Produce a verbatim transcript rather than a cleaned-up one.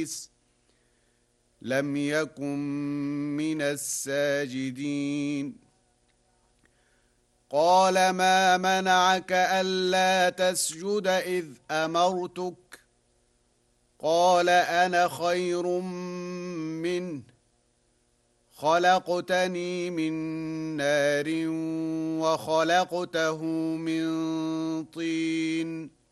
إبليس لم يكن من الساجدين قال ما منعك ألا تسجد إذ أمرتك قال أنا خير منه خلقتني من نار وخلقته من طين